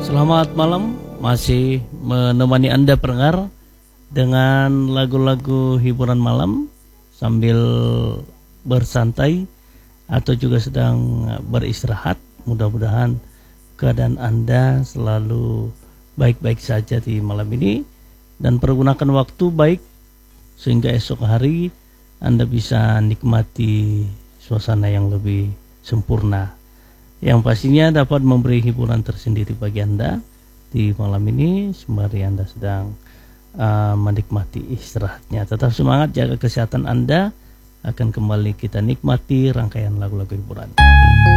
Selamat malam, masih menemani Anda pendengar dengan lagu-lagu hiburan malam sambil bersantai atau juga sedang beristirahat. Mudah-mudahan keadaan Anda selalu baik-baik saja di malam ini dan pergunakan waktu baik sehingga esok hari Anda bisa nikmati suasana yang lebih sempurna, yang pastinya dapat memberi hiburan tersendiri bagi Anda di malam ini sembari Anda sedang menikmati istirahatnya. Tetap semangat, jaga kesehatan Anda. Akan kembali kita nikmati rangkaian lagu-lagu hiburan.